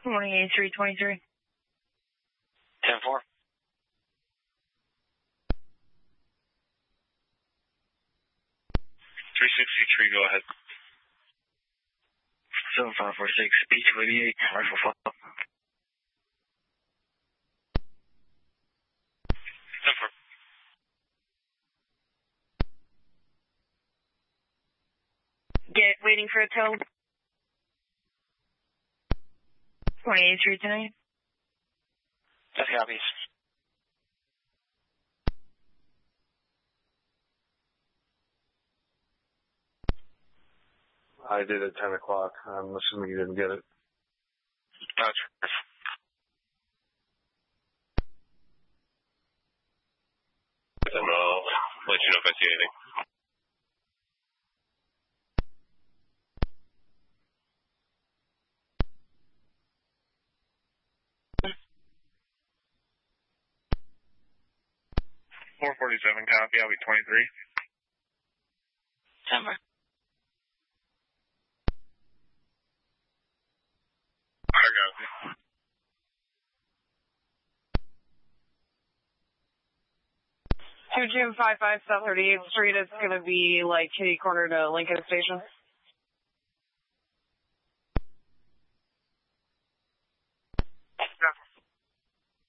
Good morning, 8323. 10-4. 363, go ahead. 7546, P288, rifle file. 10-4. Get waiting for a tow. 28329. That copies. I did at 10 o'clock. I'm assuming you didn't get it. Gotcha. And I'll let you know if I see anything. .447 copy, I'll be 23. Summer. I got you. Two Jim 55 South 38th Street. It's going to be like kitty corner to Lincoln Station.